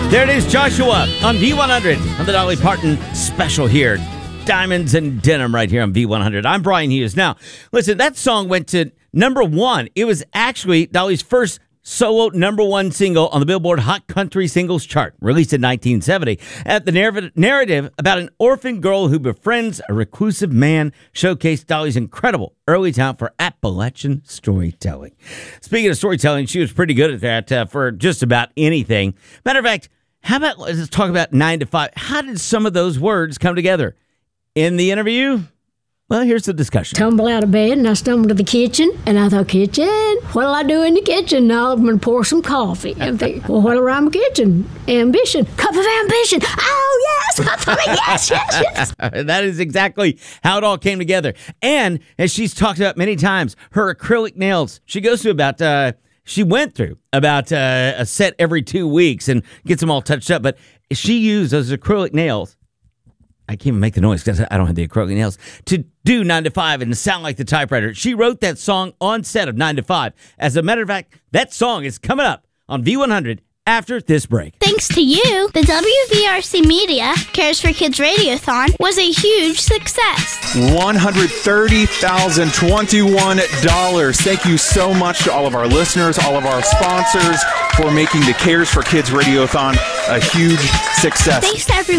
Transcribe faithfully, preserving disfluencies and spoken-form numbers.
There it is, Joshua, on V one hundred on the Dolly Parton special here. Diamonds and Denim right here on V one hundred. I'm Brian Hughes. Now, listen, that song went to number one. It was actually Dolly's first solo number one single on the Billboard Hot Country Singles Chart, released in nineteen seventy. At the narr- narrative about an orphan girl who befriends a reclusive man showcased Dolly's incredible early talent for Appalachian storytelling. Speaking of storytelling, she was pretty good at that uh, for just about anything. Matter of fact, how about let's talk about nine to five. How did some of those words come together? In the interview, well, here's the discussion. Tumble out of bed and I stumbled to the kitchen and I thought, kitchen? What'll I do in the kitchen? Now I'm going to pour some coffee. I'm thinking, well, what'll rhyme with kitchen? Ambition. Cup of ambition. Oh, yes. Cup of yes, yes, yes. That is exactly how it all came together. And as she's talked about many times, her acrylic nails, she goes through about, uh, she went through about uh, a set every two weeks and gets them all touched up. But she used those acrylic nails. I can't even make the noise because I don't have the acrylic nails to do nine to five and sound like the typewriter. She wrote that song on set of nine to five. As a matter of fact, that song is coming up on V one hundred after this break. Thanks to you, the W V R C Media Cares for Kids Radiothon was a huge success. one hundred thirty thousand twenty-one dollars. Thank you so much to all of our listeners, all of our sponsors for making the Cares for Kids Radiothon a huge success. Thanks to everyone